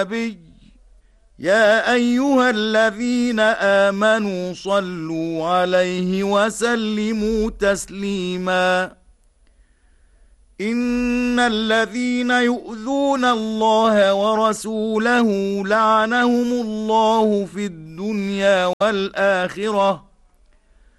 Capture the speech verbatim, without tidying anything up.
النبي يا أيها الذين آمنوا صلوا عليه وسلموا تسليما إن الذين يؤذون الله ورسوله لعنهم الله في الدنيا والآخرة